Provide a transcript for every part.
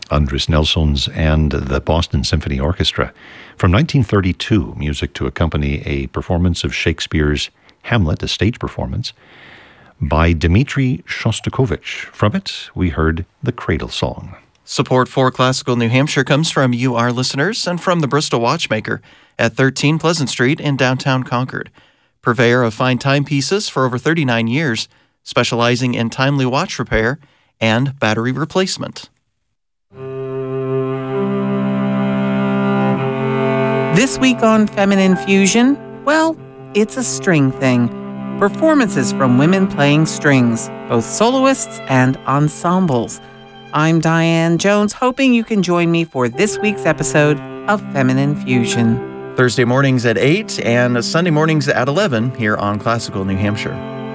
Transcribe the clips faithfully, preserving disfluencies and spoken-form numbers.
Andris Nelsons and the Boston Symphony Orchestra. From nineteen thirty-two, music to accompany a performance of Shakespeare's Hamlet, a stage performance, by Dmitri Shostakovich. From it, we heard the Cradle Song. Support for Classical New Hampshire comes from you, our listeners, and from the Bristol Watchmaker at thirteen Pleasant Street in downtown Concord. Purveyor of fine timepieces for over thirty-nine years, specializing in timely watch repair and battery replacement. This week on Feminine Fusion, well, it's a string thing. Performances from women playing strings, both soloists and ensembles. I'm Diane Jones, hoping you can join me for this week's episode of Feminine Fusion. Thursday mornings at eight and Sunday mornings at eleven here on Classical New Hampshire.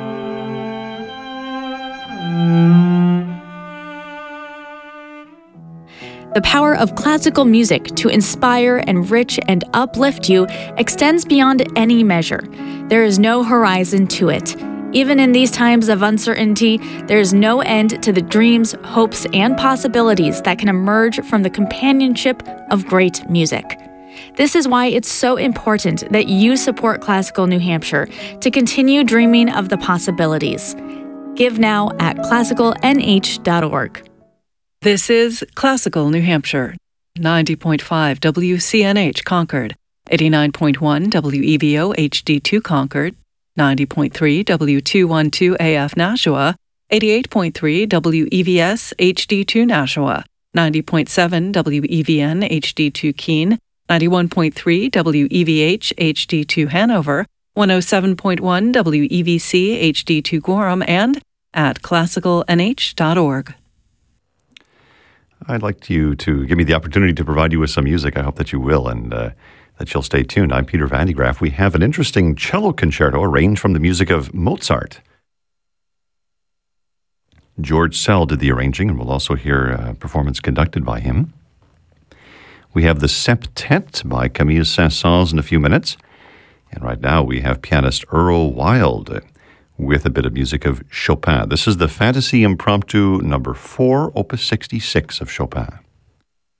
The power of classical music to inspire, enrich, and uplift you extends beyond any measure. There is no horizon to it. Even in these times of uncertainty, there is no end to the dreams, hopes, and possibilities that can emerge from the companionship of great music. This is why it's so important that you support Classical New Hampshire to continue dreaming of the possibilities. Give now at classical n h dot org. This is Classical New Hampshire, ninety point five W C N H Concord, eighty-nine point one W E V O H D two Concord, ninety point three W two twelve A F Nashua, eighty-eight point three W E V S H D two Nashua, ninety point seven W E V N H D two Keene, ninety-one point three W E V H H D two Hanover, one oh seven point one W E V C H D two Gorham, and at classical n h dot org. I'd like you to give me the opportunity to provide you with some music. I hope that you will, and uh, that you'll stay tuned. I'm Peter Van de Graaff. We have an interesting cello concerto arranged from the music of Mozart. George Sell did the arranging, and we'll also hear a performance conducted by him. We have the Septet by Camille Saint-Saëns in a few minutes. And right now we have pianist Earl Wild with a bit of music of Chopin. This is the Fantasy Impromptu number four, opus sixty-six of Chopin.